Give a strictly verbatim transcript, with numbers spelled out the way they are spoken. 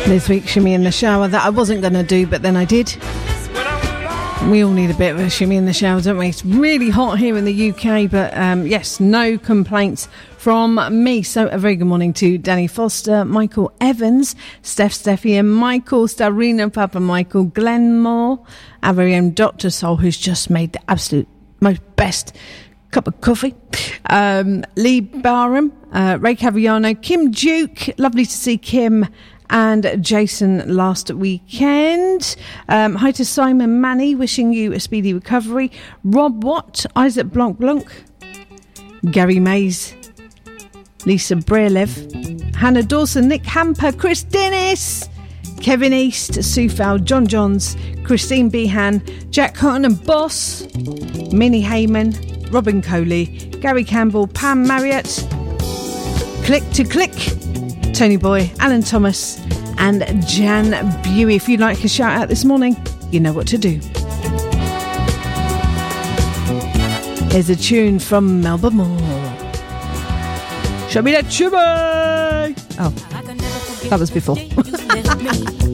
This week's Shimmy in the Shower that I wasn't going to do, but then I did. We all need a bit of a shimmy in the shower, don't we? It's really hot here in the U K, but um, yes, no complaints from me. So a very good morning to Danny Foster, Michael Evans, Steph Steffi and Michael, Starina, Papa Michael, Glenmore, our very own Doctor Soul, who's just made the absolute most best cup of coffee. Um, Lee Barham, uh, Ray Cavallano, Kim Duke, lovely to see Kim and Jason last weekend. Um, hi to Simon Manny, wishing you a speedy recovery. Rob Watt, Isaac Blanc Blanc, Gary Mays, Lisa Brelev, Hannah Dawson, Nick Hamper, Chris Dennis, Kevin East, Sue Fowl, John Johns, Christine Behan, Jack Hutton and Boss, Minnie Heyman, Robin Coley, Gary Campbell, Pam Marriott, Click to Click, Tony Boy, Alan Thomas and Jan Buey. If you'd like a shout out this morning, you know what to do. There's a tune from Melba Moore. Show me that chubby! Oh, that was before.